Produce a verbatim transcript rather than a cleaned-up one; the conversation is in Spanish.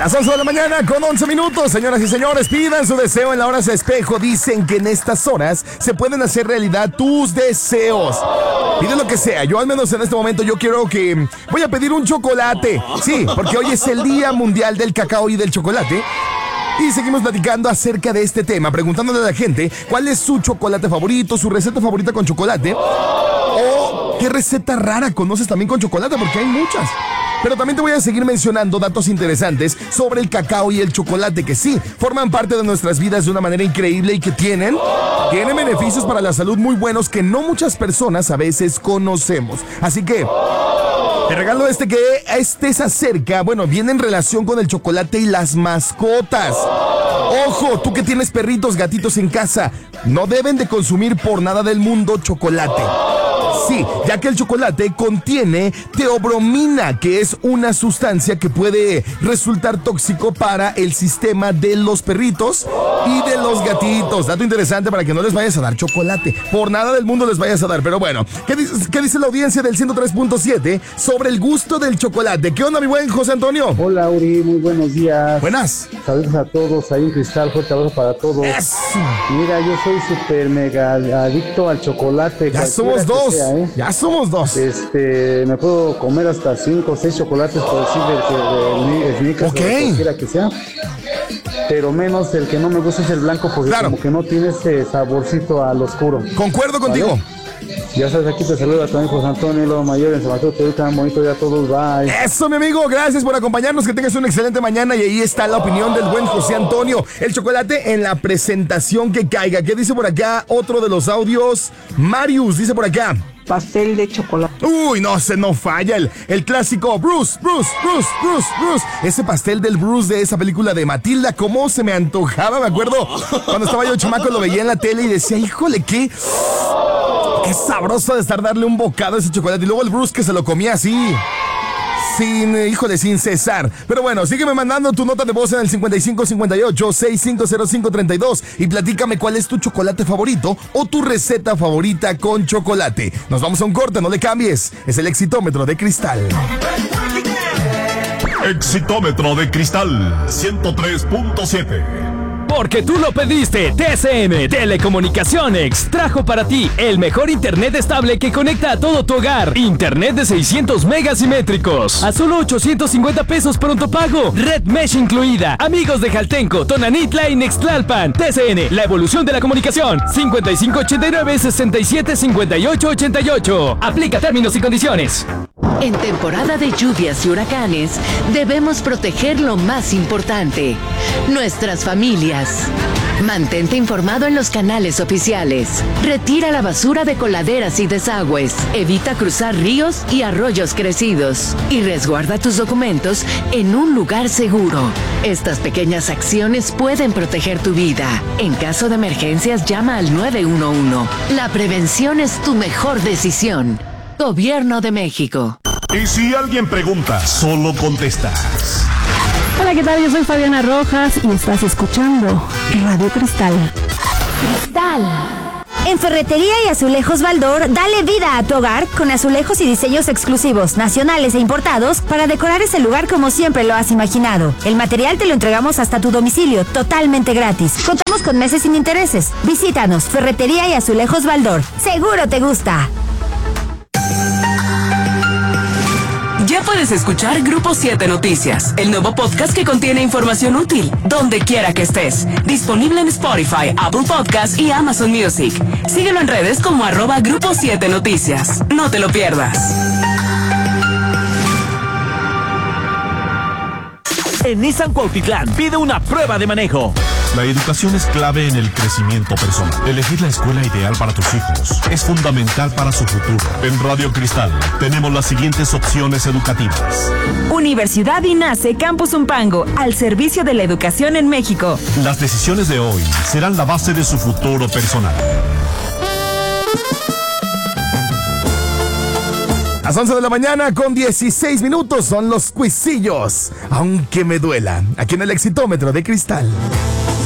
Las once de la mañana con once minutos, señoras y señores, pidan su deseo en la hora de espejo. Dicen que en estas horas se pueden hacer realidad tus deseos. Pide lo que sea, yo al menos en este momento yo quiero que... Voy a pedir un chocolate, sí, porque hoy es el Día Mundial del Cacao y del Chocolate. Y seguimos platicando acerca de este tema, preguntándole a la gente cuál es su chocolate favorito, su receta favorita con chocolate. O qué receta rara conoces también con chocolate, porque hay muchas. Pero también te voy a seguir mencionando datos interesantes sobre el cacao y el chocolate que sí, forman parte de nuestras vidas de una manera increíble y que tienen, tienen beneficios para la salud muy buenos que no muchas personas a veces conocemos. Así que te regalo este que este se acerca, bueno, viene en relación con el chocolate y las mascotas. Ojo, tú que tienes perritos, gatitos en casa, no deben de consumir por nada del mundo chocolate. Sí, ya que el chocolate contiene teobromina, que es una sustancia que puede resultar tóxico para el sistema de los perritos y de los gatitos. Dato interesante para que no les vayas a dar chocolate. Por nada del mundo les vayas a dar. Pero bueno, ¿qué dice, qué dice la audiencia del ciento tres punto siete sobre el gusto del chocolate? ¿Qué onda, mi buen José Antonio? Hola, Uri, muy buenos días. Buenas. Saludos a todos, ahí en Cristal, fuerte abrazo para todos. Eso. Mira, yo soy súper mega adicto al chocolate. Ya somos dos. Sea, ¿eh? Ya somos dos. Este, me puedo comer hasta cinco o seis chocolates por decir de, de, de, de, de okay. cualquiera que sea. Pero menos el que no me gusta es el blanco, porque claro, como que no tiene ese saborcito al oscuro. Concuerdo contigo. ¿Vale? Ya sabes, aquí te saluda también José Antonio, Loro Mayor, en San Mateo, te tan bonito ya todos, bye. Eso, mi amigo, gracias por acompañarnos, que tengas una excelente mañana. Y ahí está la opinión del buen José Antonio. El chocolate en la presentación que caiga. ¿Qué dice por acá? Otro de los audios. Marius dice por acá: pastel de chocolate. Uy, no se no falla el, el clásico Bruce, Bruce, Bruce, Bruce, Bruce. Ese pastel del Bruce de esa película de Matilda, cómo se me antojaba, me acuerdo. Cuando estaba yo chamaco lo veía en la tele y decía, híjole, qué... Qué sabroso de estar darle un bocado a ese chocolate. Y luego el Bruce que se lo comía así, sin, híjole, sin cesar. Pero bueno, sígueme mandando tu nota de voz en el cincuenta y cinco cincuenta y ocho, sesenta y cinco cero cinco treinta y dos y platícame cuál es tu chocolate favorito o tu receta favorita con chocolate. Nos vamos a un corte, no le cambies. Es el Exitómetro de Cristal. Exitómetro de Cristal ciento tres punto siete. Porque tú lo pediste, T C M Telecomunicaciones trajo para ti el mejor internet estable que conecta a todo tu hogar. Internet de seiscientos megas simétricos a solo ochocientos cincuenta pesos pronto pago. Red Mesh incluida. Amigos de Jaltenco, Tonanitla y Nextlalpan. T C N, la evolución de la comunicación. cincuenta y cinco ochenta y nueve, sesenta y siete, cincuenta y ocho ochenta y ocho. Aplica términos y condiciones. En temporada de lluvias y huracanes, debemos proteger lo más importante, nuestras familias. Mantente informado en los canales oficiales. Retira la basura de coladeras y desagües. Evita cruzar ríos y arroyos crecidos. Y resguarda tus documentos en un lugar seguro. Estas pequeñas acciones pueden proteger tu vida. En caso de emergencias, llama al nueve uno uno. La prevención es tu mejor decisión. Gobierno de México. Y si alguien pregunta, solo contestas. Hola, ¿qué tal? Yo soy Fabiana Rojas y estás escuchando Radio Cristal. Cristal. En Ferretería y Azulejos Baldor, dale vida a tu hogar con azulejos y diseños exclusivos, nacionales e importados para decorar ese lugar como siempre lo has imaginado. El material te lo entregamos hasta tu domicilio, totalmente gratis. Contamos con meses sin intereses. Visítanos, Ferretería y Azulejos Baldor. Seguro te gusta. Ya puedes escuchar Grupo siete Noticias, el nuevo podcast que contiene información útil, donde quiera que estés. Disponible en Spotify, Apple Podcasts y Amazon Music. Síguelo en redes como arroba Grupo siete Noticias. No te lo pierdas. En Nissan Cuautitlán pide una prueba de manejo. La educación es clave en el crecimiento personal. Elegir la escuela ideal para tus hijos es fundamental para su futuro. En Radio Cristal tenemos las siguientes opciones educativas. Universidad INACE Campus Umpango, al servicio de la educación en México. Las decisiones de hoy serán la base de su futuro personal. Las once de la mañana con dieciséis minutos son los cuisillos, aunque me duela, aquí en el Exitómetro de Cristal.